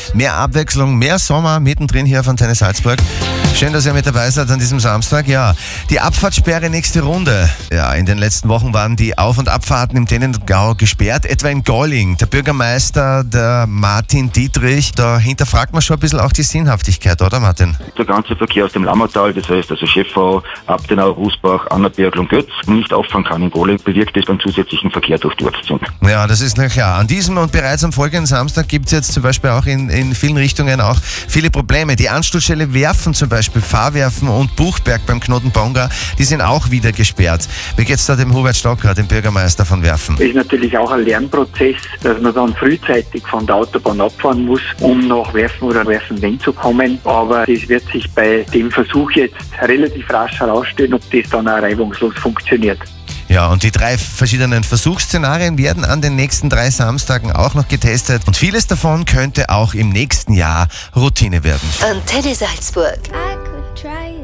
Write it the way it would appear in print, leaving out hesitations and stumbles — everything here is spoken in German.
Mehr Abwechslung, mehr Sommer mittendrin hier auf Antenne Salzburg. Schön, dass ihr mit dabei seid an diesem Samstag. Ja, die Abfahrtssperre nächste Runde. Ja, in den letzten Wochen waren die Auf- und Abfahrten im Tenergau gesperrt, etwa in Golling. Der Bürgermeister, der Martin Dietrich, da hinterfragt man schon ein bisschen auch die Sinnhaftigkeit, oder Martin? Der ganze Verkehr aus dem Lammertal, das heißt also Schäffau, Abtenau, Rusbach, Annaberg und Götz, nicht auffahren kann in Golling, bewirkt es beim zusätzlichen Verkehr durch die Ortszone. Ja, das ist na klar. An diesem und bereits am folgenden Samstag gibt es jetzt zum Beispiel auch in vielen Richtungen auch viele Probleme. Die Anstoßstelle Werfen zum Beispiel, Fahrwerfen und Buchberg beim Knoten Bonga, die sind auch wieder gesperrt. Wie geht's da dem Hubert Stocker, dem Bürgermeister von Werfen? Es ist natürlich auch ein Lernprozess, dass man dann frühzeitig von der Autobahn abfahren muss, um nach Werfen oder Werfen zu kommen. Aber das wird sich bei dem Versuch jetzt relativ rasch herausstellen, ob das dann auch reibungslos funktioniert. Ja, und die 3 verschiedenen Versuchsszenarien werden an den nächsten 3 Samstagen auch noch getestet. Und vieles davon könnte auch im nächsten Jahr Routine werden. Antenne Salzburg. I could try